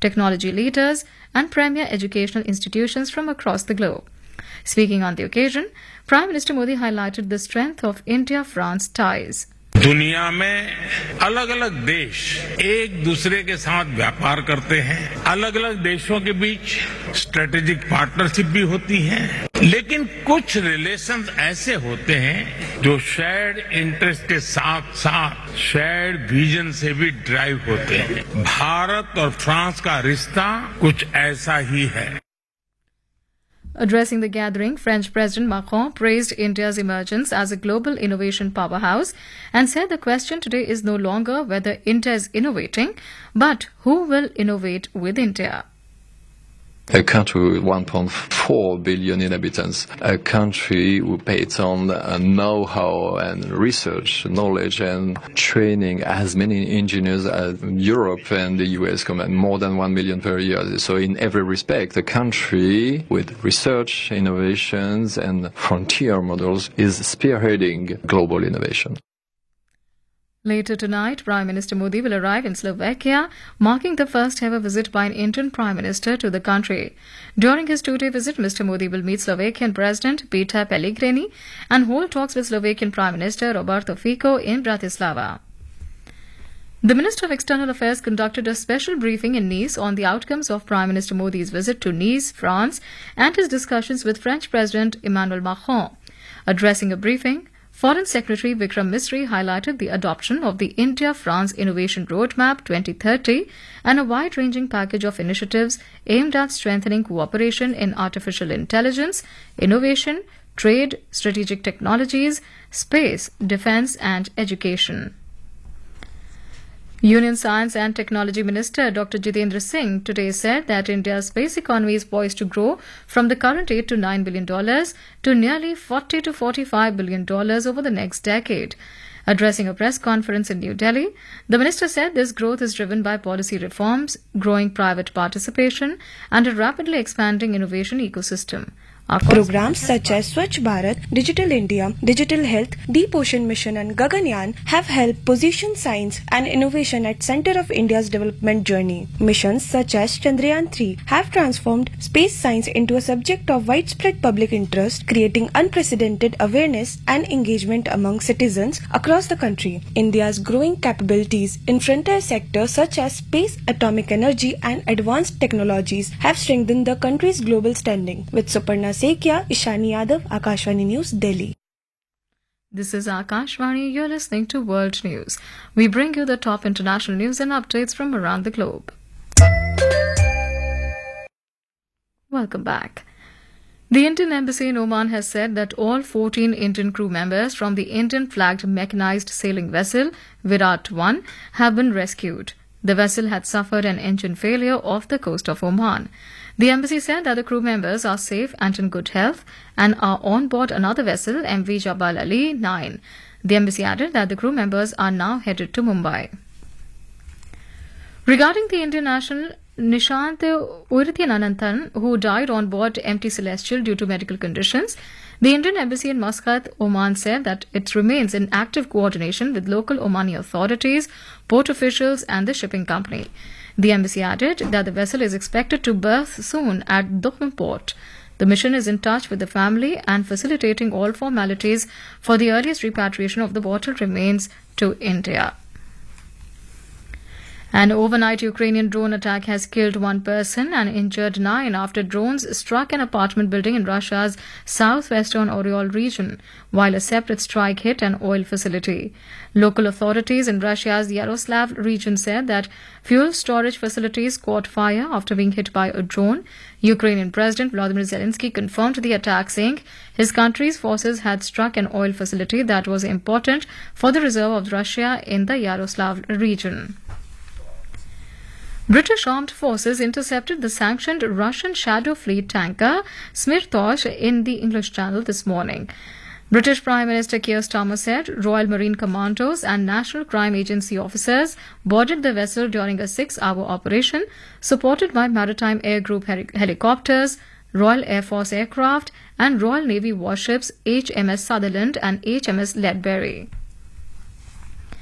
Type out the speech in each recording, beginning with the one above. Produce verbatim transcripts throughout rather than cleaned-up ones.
technology leaders, and premier educational institutions from across the globe. Speaking on the occasion, Prime Minister Modi highlighted the strength of India-France ties. दुनिया में अलग अलग देश एक दूसरे के साथ व्यापार करते हैं, अलग अलग देशों के बीच स्ट्रेटेजिक पार्टनरशिप भी होती है, लेकिन कुछ रिलेशंस ऐसे होते हैं जो शेयर्ड इंटरेस्ट के साथ साथ शेयर्ड विजन से भी ड्राइव होते हैं। भारत और फ्रांस का रिश्ता कुछ ऐसा ही है। Addressing the gathering, French President Macron praised India's emergence as a global innovation powerhouse and said the question today is no longer whether India is innovating, but who will innovate with India. A country with one point four billion inhabitants, a country who pays on uh, know-how and research, knowledge and training, as many engineers as Europe and the U S command, more than one million per year. So in every respect, a country with research, innovations and frontier models is spearheading global innovation. Later tonight, Prime Minister Modi will arrive in Slovakia, marking the first ever visit by an Indian Prime Minister to the country. During his two-day visit, Mister Modi will meet Slovakian President Peter Pellegrini and hold talks with Slovakian Prime Minister Roberto Fico in Bratislava. The Minister of External Affairs conducted a special briefing in Nice on the outcomes of Prime Minister Modi's visit to Nice, France, and his discussions with French President Emmanuel Macron. Addressing a briefing, Foreign Secretary Vikram Misri highlighted the adoption of the India-France Innovation Roadmap twenty thirty and a wide-ranging package of initiatives aimed at strengthening cooperation in artificial intelligence, innovation, trade, strategic technologies, space, defense and education. Union Science and Technology Minister Doctor Jitendra Singh today said that India's space economy is poised to grow from the current eight to nine billion dollars to nearly forty to forty-five billion dollars over the next decade. Addressing a press conference in New Delhi, the minister said this growth is driven by policy reforms, growing private participation, and a rapidly expanding innovation ecosystem. Programs such as Swachh Bharat, Digital India, Digital Health, Deep Ocean Mission and Gaganyaan have helped position science and innovation at center of India's development journey. Missions such as Chandrayaan three have transformed space science into a subject of widespread public interest, creating unprecedented awareness and engagement among citizens across the country. India's growing capabilities in frontier sectors such as space, atomic energy and advanced technologies have strengthened the country's global standing. With Suparna Sekia, Ishani Yadav, Akashvani News, Delhi. This is Akashvani. You're listening to World News. We bring you the top international news and updates from around the globe. Welcome back. The Indian Embassy in Oman has said that all fourteen Indian crew members from the Indian-flagged mechanized sailing vessel Virat one have been rescued. The vessel had suffered an engine failure off the coast of Oman. The embassy said that the crew members are safe and in good health and are on board another vessel, M V Jabal Ali nine. The embassy added that the crew members are now headed to Mumbai. Regarding the Indian national Nishant Urityanananthan, who died on board M T Celestial due to medical conditions, the Indian Embassy in Muscat, Oman said that it remains in active coordination with local Omani authorities, port officials and the shipping company. The embassy added that the vessel is expected to berth soon at Dukhn port. The mission is in touch with the family and facilitating all formalities for the earliest repatriation of the bottle remains to India. An overnight Ukrainian drone attack has killed one person and injured nine after drones struck an apartment building in Russia's southwestern Oryol region, while a separate strike hit an oil facility. Local authorities in Russia's Yaroslav region said that fuel storage facilities caught fire after being hit by a drone. Ukrainian President Volodymyr Zelensky confirmed the attack, saying his country's forces had struck an oil facility that was important for the reserve of Russia in the Yaroslav region. British armed forces intercepted the sanctioned Russian Shadow Fleet tanker Smirtosh in the English Channel this morning. British Prime Minister Keir Starmer said Royal Marine Commandos and National Crime Agency officers boarded the vessel during a six-hour operation supported by Maritime Air Group heli- helicopters, Royal Air Force aircraft and Royal Navy warships H M S Sutherland and H M S Ledbury.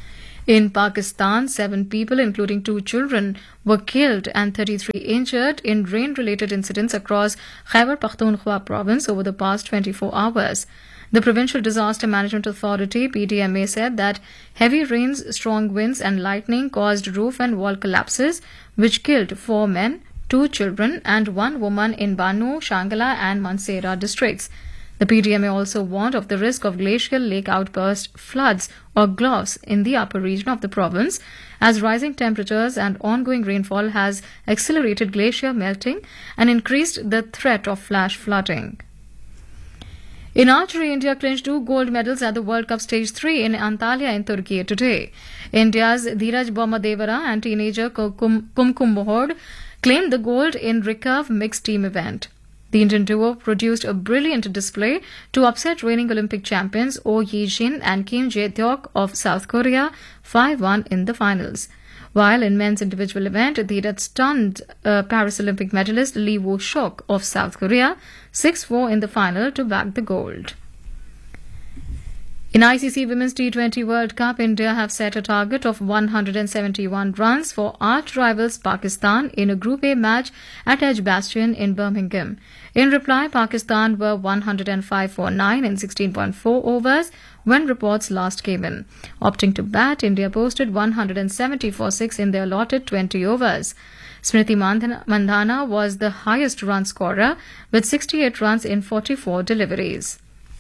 In Pakistan, seven people, including two children, were killed and thirty-three injured in rain-related incidents across Khyber Pakhtunkhwa province over the past twenty-four hours. The Provincial Disaster Management Authority, P D M A, said that heavy rains, strong winds and lightning caused roof and wall collapses, which killed four men, two children and one woman in Bannu, Shangala and Mansehra districts. The P D M A also warned of the risk of glacial lake outburst floods or G L O Fs in the upper region of the province, as rising temperatures and ongoing rainfall has accelerated glacier melting and increased the threat of flash flooding. In archery, India clinched two gold medals at the World Cup Stage three in Antalya in Turkey today. India's Dheeraj Bommadevara and teenager Kumkum Mohod claimed the gold in recurve mixed team event. The Indian duo produced a brilliant display to upset reigning Olympic champions Oh Yi-jin and Kim Jae-hyuk of South Korea five one in the finals. While in men's individual event, Dheeraj stunned uh, Paris Olympic medalist Lee Woo-shuk of South Korea six four in the final to bag the gold. In I C C Women's T twenty World Cup, India have set a target of one hundred seventy-one runs for arch rivals Pakistan in a Group A match at Edgbaston in Birmingham. In reply, Pakistan were one hundred five for nine in sixteen point four overs when reports last came in. Opting to bat, India posted one hundred seventy for six in their allotted twenty overs. Smriti Mandhana was the highest run scorer with sixty-eight runs in forty-four deliveries.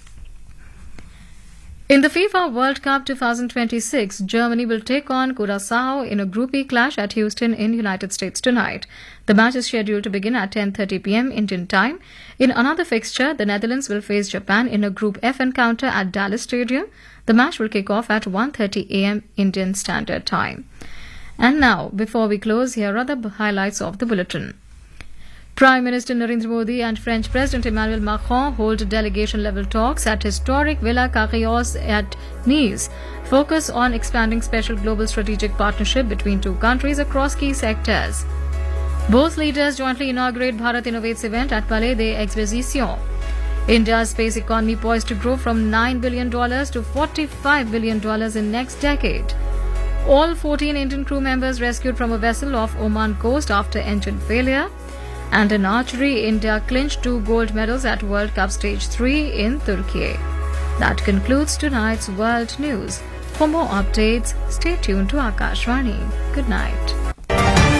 In the FIFA World Cup twenty twenty-six, Germany will take on Curaçao in a Group E clash at Houston in United States tonight. The match is scheduled to begin at ten thirty p m Indian time. In another fixture, the Netherlands will face Japan in a Group F encounter at Dallas Stadium. The match will kick off at one thirty a m Indian Standard Time. And now, before we close, here are the highlights of the bulletin. Prime Minister Narendra Modi and French President Emmanuel Macron hold delegation-level talks at historic Villa Carrios at Nice. Focus on expanding special global strategic partnership between two countries across key sectors. Both leaders jointly inaugurate Bharat Innovates event at Palais des Expositions. India's space economy poised to grow from nine billion dollars to forty-five billion dollars in next decade. All fourteen Indian crew members rescued from a vessel off Oman coast after engine failure. And in archery, India clinched two gold medals at World Cup Stage three in Turkey. That concludes tonight's World News. For more updates, stay tuned to Akashvani. Good night.